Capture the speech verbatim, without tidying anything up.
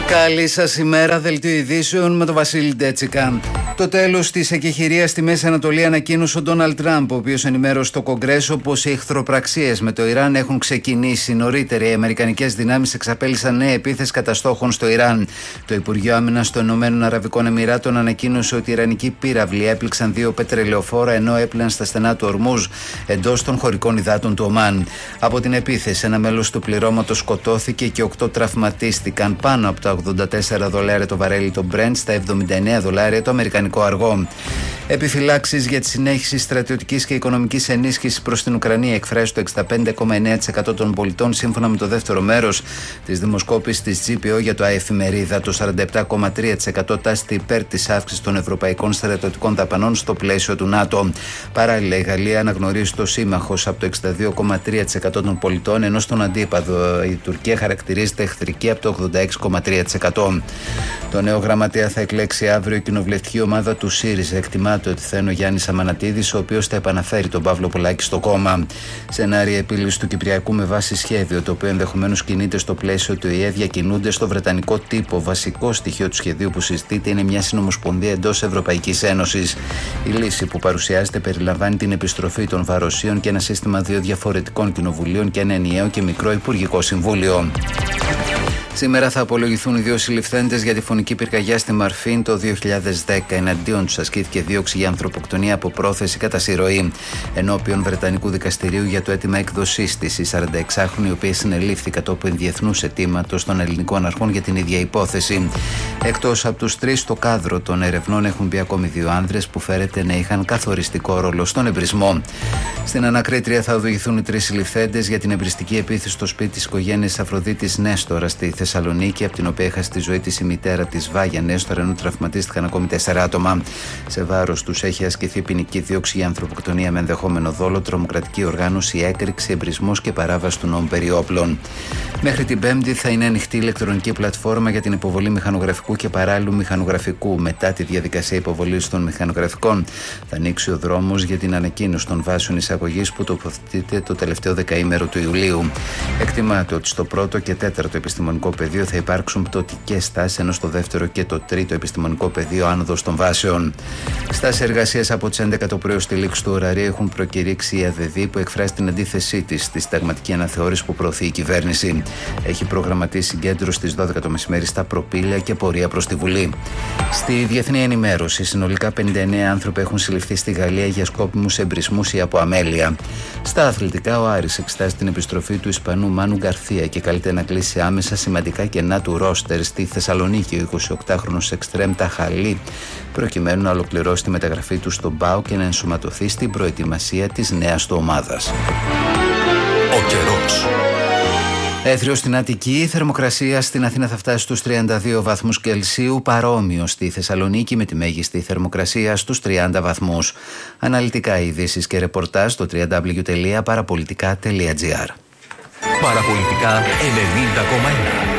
Καλή σας ημέρα, δελτίο ειδήσεων με τον Βασίλη Ντέτσικα. Το τέλος της εκεχηρίας στη Μέση Ανατολή ανακοίνωσε ο Ντόναλντ Τραμπ, ο οποίος ενημέρωσε στο Κογκρέσο πως οι εχθροπραξίες με το Ιράν έχουν ξεκινήσει. Νωρίτερα, οι αμερικανικές δυνάμεις εξαπέλυσαν νέα επίθεση κατά στόχων στο Ιράν. Το Υπουργείο Άμυνας των Ηνωμένων Αραβικών Εμιράτων ανακοίνωσε ότι οι ιρανικοί πύραυλοι έπληξαν δύο πετρελαιοφόρα ενώ έπλαιναν στα στενά του Ορμούζ εντός των χωρικών υδάτων του Ομάν. Από την επίθεση, ένα μέλος του πληρώματος σκοτώθηκε και οκτώ τραυματίστηκαν. Πάνω από τα ογδόντα τέσσερα δολάρια το βαρέλι το Brent, στα εβδομήντα εννέα δολάρια το αμερικανικό αργό. Επιφυλάξεις για τη συνέχιση στρατιωτικής και οικονομικής ενίσχυσης προς την Ουκρανία εκφράζει το εξήντα πέντε κόμμα εννέα τοις εκατό των πολιτών, σύμφωνα με το δεύτερο μέρος της δημοσκόπησης της τζι πι ο για το ΑΕΦ-ημερίδα. Το σαράντα επτά κόμμα τρία τοις εκατό τάσσεται υπέρ της αύξησης των ευρωπαϊκών στρατιωτικών δαπανών στο πλαίσιο του ΝΑΤΟ. Παράλληλα, η Γαλλία αναγνωρίζει το σύμμαχος από το εξήντα δύο κόμμα τρία τοις εκατό των πολιτών, ενώ στον αντίπαδο η Τουρκία χαρακτηρίζεται εχθρική από το ογδόντα έξι κόμμα τρία τοις εκατό. Το νέο γραμματέα θα εκλέξει αύριο η κοινοβουλευτική ομάδα του ΣΥΡΙΖΑ. Εκτιμάται ότι θα είναι ο Γιάννης Αμανατίδης, ο οποίος θα επαναφέρει τον Παύλο Πολάκη στο κόμμα. Σενάρια επίλυση του Κυπριακού με βάση σχέδιο, το οποίο ενδεχομένως κινείται στο πλαίσιο του ΙΕ, διακινούνται στο βρετανικό τύπο. Βασικό στοιχείο του σχεδίου που συζητείται είναι μια συνομοσπονδία εντός Ευρωπαϊκής Ένωσης. Η λύση που παρουσιάζεται περιλαμβάνει την επιστροφή των βαροσίων και ένα σύστημα δύο διαφορετικών κοινοβουλίων και ένα ενιαίο και μικρό υπουργικό συμβούλιο. Σήμερα θα απολογηθούν οι δύο συλληφθέντες για τη φωνική πυρκαγιά στη Μαρφίν το δύο χιλιάδες δέκα. Εναντίον τους ασκήθηκε δίωξη για ανθρωποκτονία από πρόθεση κατά συρροή. Ενώπιον Βρετανικού δικαστηρίου για το αίτημα έκδοσής της, η σαρανταεξάχρονη, η οποία συνελήφθη κατόπιν διεθνούς αιτήματος των ελληνικών αρχών για την ίδια υπόθεση. Εκτός από τους τρεις, στο κάδρο των ερευνών έχουν μπει ακόμη δύο άνδρες που φέρεται να είχαν καθοριστικό ρόλο στον εμπρισμό. Στην ανακρίτρια θα οδηγηθούν οι τρεις συλληφθέντες για την εμπριστική επίθεση στο σπίτι της οικογένειας Αφροδίτης Νέστορα στη Θεσσαλονίκη, από την οποία έχασε τη ζωή της η μητέρα της Βάγια Νέστορα, ενώ τραυματίστηκαν ακόμη τέσσερα άτομα. Σε βάρος τους έχει ασκηθεί ποινική δίωξη για ανθρωποκτονία με ενδεχόμενο δόλο, τρομοκρατική οργάνωση, έκρηξη, εμπρισμός και παράβαση του νόμου περί όπλων. Μέχρι την Πέμπτη θα είναι ανοιχτή ηλεκτρονική πλατφόρμα για την υποβολή μηχανογραφικού και παράλληλου μηχανογραφικού. Μετά τη διαδικασία υποβολής των μηχανογραφικών, θα ανοίξει ο δρόμος για την ανακοίνωση των βάσεων εισαγωγής που τοποθετείται το τελευταίο δεκαήμερο του Ιουλίου. Εκτιμάται ότι στο πρώτο και τέταρτο επιστημονικό πεδίο θα υπάρξουν πτωτικές στάσεις, ενώ στο δεύτερο και το τρίτο επιστημονικό πεδίο άνοδος των βάσεων. Στάσεις εργασίας από τις έντεκα το πρωί ως τη λήξη του ωραρίου έχουν προκηρύξει η ΑΔΔ, που εκφράζει την αντίθεσή της στη συνταγματική αναθεώρηση που προωθεί η κυβέρνηση. Έχει προγραμματίσει συγκέντρωση στις δώδεκα το μεσημέρι στα Προπήλαια και πορεία προς τη Βουλή. Στη διεθνή ενημέρωση, συνολικά πενήντα εννέα άνθρωποι έχουν συλληφθεί στη Γαλλία για σκόπιμους εμπρισμούς ή από αμέλεια. Στα αθλητικά, ο Άρης εξετάζει την επιστροφή του Ισπανού Μάνου Γκαρθία και καλείται να κλείσει άμεσα σημαντικά κενά του ρόστερ στη Θεσσαλονίκη. Ο εικοσιοκτάχρονος εξτρέμ Ταχαλή, προκειμένου να ολοκληρώσει τη μεταγραφή του στον ΠΑΟ και να ενσωματωθεί στην προετοιμασία της νέας του ομάδας. Ο καιρός. Έθριο στην Αττική, η θερμοκρασία στην Αθήνα θα φτάσει στους τριάντα δύο βαθμούς Κελσίου, παρόμοιο στη Θεσσαλονίκη με τη μέγιστη θερμοκρασία στους τριάντα βαθμούς. Αναλυτικά ειδήσεις και ρεπορτάζ στο double-u double-u double-u τελεία παραπολιτικά τελεία τζι άρ. Παραπολιτικά ενενήντα κόμμα ένα.